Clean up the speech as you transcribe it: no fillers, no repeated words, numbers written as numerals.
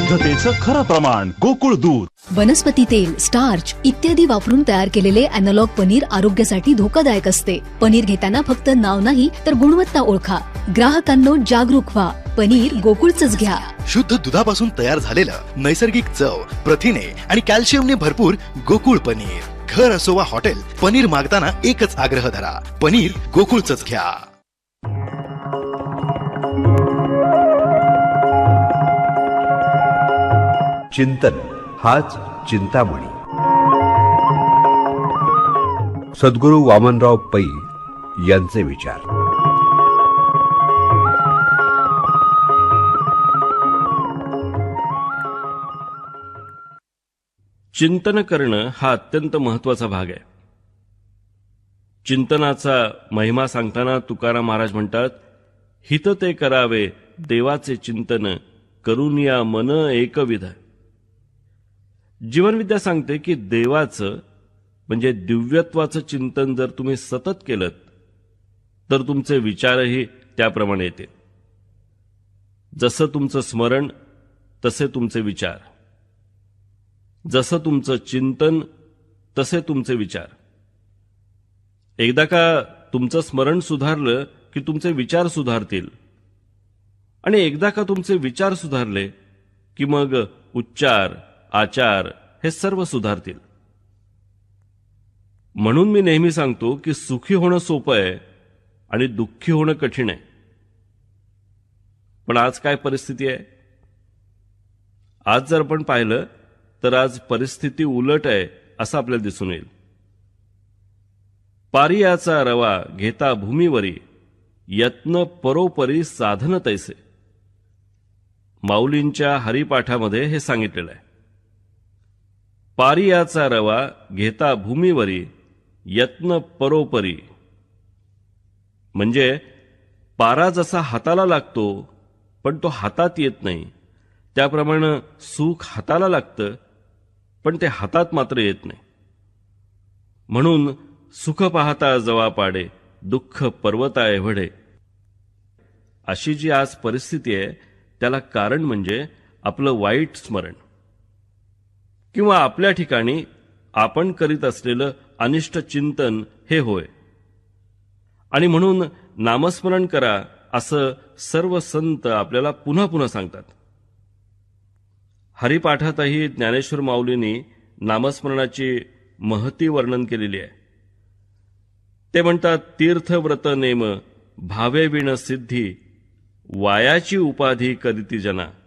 शुद्धतेचं खरं प्रमाण गोकुळ दूध. वनस्पती तेल, स्टार्च इत्यादी वापरून तयार केलेले अॅनालॉग पनीर आरोग्यासाठी धोकादायक असते. पनीर घेताना फक्त नाव नाही तर गुणवत्ता ओळखा. ग्राहकांनो जागरूक व्हा. पनीर गोकुळचंच घ्या. शुद्ध दुधापासून तयार झालेलं नैसर्गिक चव, प्रथिने आणि कॅल्शियमने भरपूर गोकुळ पनीर. घर असो वा हॉटेल, पनीर मागताना एकच आग्रह धरा, पनीर गोकुळचंच घ्या. चिंतन हाच चिंतामणी. सद्गुरू वामनराव पै यांचे विचार. चिंतन करणं हा अत्यंत महत्वाचा भाग आहे. चिंतनाचा महिमा सांगताना तुकाराम महाराज म्हणतात, हित ते करावे देवाचे चिंतन, करुनिया मन एकविध. जीवनविद्या सांगते की देवाचं म्हणजे दिव्यत्वाचं चिंतन जर तुम्ही सतत केलं तर तुमचे विचारही त्याप्रमाणे येतील. जसं तुमचं स्मरण तसे तुमचे विचार, जसं तुमचं चिंतन तसे तुमचे विचार. एकदा का तुमचं स्मरण सुधारलं की तुमचे विचार सुधारतील, आणि एकदा का तुमचे विचार सुधारले की मग उच्चार, आचार हे सर्व सुधारतील. म्हणून मी नेहमी सांगतो की सुखी होणं सोपं आहे आणि दुःखी होणं कठीण आहे. पण आज काय परिस्थिती आहे? आज जर आपण पाहिलं तर आज परिस्थिती उलट आहे असं आपल्याला दिसून येईल. पारियाचा रवा घेता भूमीवरी, यत्न परोपरी साधन तैसे. माऊलींच्या हरिपाठामध्ये हे सांगितलेलं आहे. पारियाचा रवा घेता भूमीवरी, यत्न परोपरी. म्हणजे पारा जसा हाताला लागतो पण तो हातात येत नाही, त्याप्रमाणे सुख हाताला लागतं पण ते हातात मात्र येत नाही. म्हणून सुख पाहता जवा पाडे, दुःख पर्वता एवढे. अशी जी आज परिस्थिती आहे त्याला कारण म्हणजे आपलं वाईट स्मरण किंवा आपल्या ठिकाणी आपण करीत असलेलं अनिष्ट चिंतन हे होय. आणि म्हणून नामस्मरण करा असं सर्व संत आपल्याला पुन्हा पुन्हा सांगतात. हरिपाठातही ज्ञानेश्वर माऊलींनी नामस्मरणाची महती वर्णन केलेली आहे. ते म्हणतात, तीर्थव्रत नेम भावे विण सिद्धी, वायाची उपाधी करीती जना.